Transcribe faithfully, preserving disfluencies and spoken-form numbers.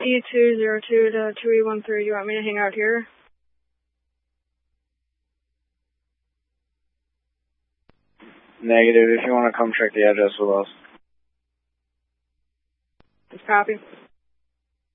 E two zero two to two E one three. You want me to hang out here? Negative. If you want to come check the address with us. Just copy.